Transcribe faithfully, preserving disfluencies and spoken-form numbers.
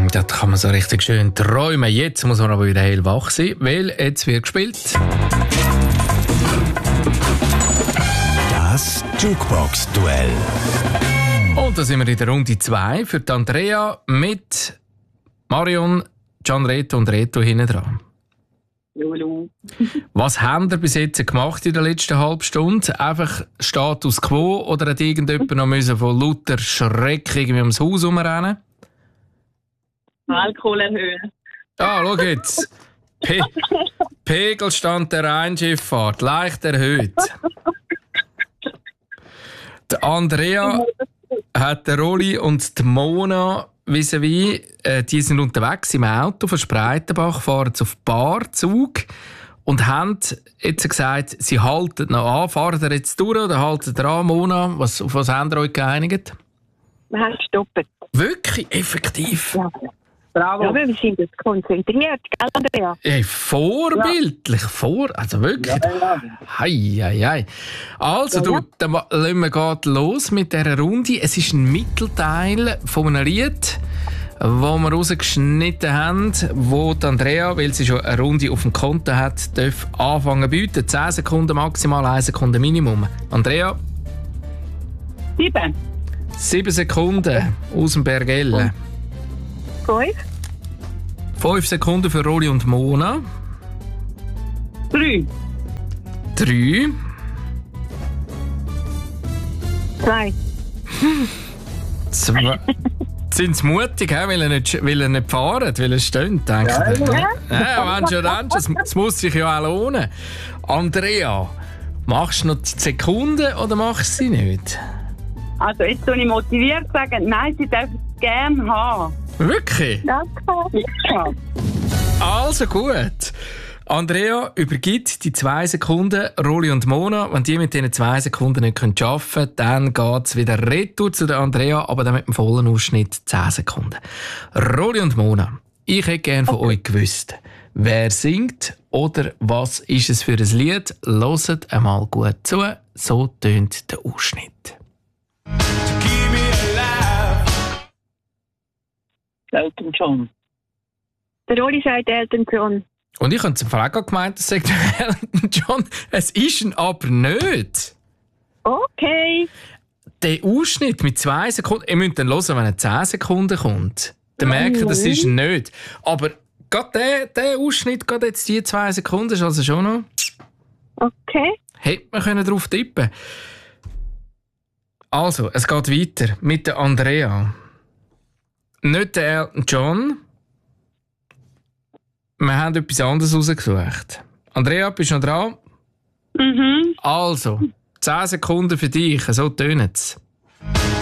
Das kann man so richtig schön träumen. Jetzt muss man aber wieder hellwach sein, weil jetzt wird gespielt. Das Jukebox-Duell. Und da sind wir in der Runde zwei für die Andrea mit Marion, Gian Reto und Reto hinten dran. Hallo. Was habt ihr bis jetzt gemacht in der letzten halben Stunde? Einfach Status Quo oder hat irgendjemand noch müssen von lauter Schreck irgendwie ums Haus herumrennen? Alkohol erhöhen. Ah, schau jetzt. Pe Pegelstand der Rheinschifffahrt leicht erhöht. Die Andrea hat den Rolli und die Mona vis-à-vis, äh, die sind unterwegs im Auto von Spreitenbach, fahren auf Barzug und haben jetzt gesagt, sie halten noch an. Fahren ihr jetzt durch oder halten ihr an, Mona? Was, auf was habt ihr euch geeinigt? Wir haben gestoppt. Wirklich? Effektiv? Ja. Bravo. Ja, wir sind jetzt konzentriert, gell, Andrea? Hey, vorbildlich, vor, also wirklich. Ja, ja. Hei, hei, hei. Also, Ja, du, ja. dann ma- lassen wir grad los mit dieser Runde. Es ist ein Mittelteil von einem Lied, wo wir rausgeschnitten haben, wo die Andrea, weil sie schon eine Runde auf dem Konto hat, darf anfangen zu bieten. zehn Sekunden maximal, eine Sekunde Minimum. Andrea, Sieben. sieben Sekunden aus dem Bergelle. Fünf. fünf Sekunden für Rolli und Mona. Drei. drei. Zwei. Zwei. Sind sie mutig, he? Weil, er nicht, weil er nicht fahren, weil er steht, denke ich. Ja. Ja, wenn schon dann, es, es muss sich ja auch lohnen. Andrea, machst du noch die Sekunden oder machst du sie nicht? Also jetzt bin ich motiviert zu sagen, nein, sie dürfen es gerne haben. Wirklich? Danke. Ja. Also gut. Andrea übergibt die zwei Sekunden Rolli und Mona. Wenn die mit diesen zwei Sekunden nicht arbeiten können, dann geht es wieder retour zu der Andrea, aber dann mit dem vollen Ausschnitt zehn Sekunden. Rolli und Mona, ich hätte gerne von euch gewusst, wer singt oder was ist es für ein Lied. Hört einmal gut zu, so tönt der Ausschnitt. Elton John. Der Rolli sagt Elton John. Und ich habe zum Fall auch gemeint, das sagt Elton John. Es ist ihn aber nicht. Okay. Der Ausschnitt mit zwei Sekunden, ihr müsst dann hören, wenn er zehn Sekunden kommt. Dann merkt ihr, das ist ihn nicht. Aber gerade der, der Ausschnitt, gerade jetzt die zwei Sekunden, ist also schon noch... Okay. Hätte man können drauf tippen. Also, es geht weiter mit der Andrea. Nicht der Elton John. Wir haben etwas anderes rausgesucht. Andrea, bist du noch dran? Mhm. Also, zehn Sekunden für dich, so tönt es.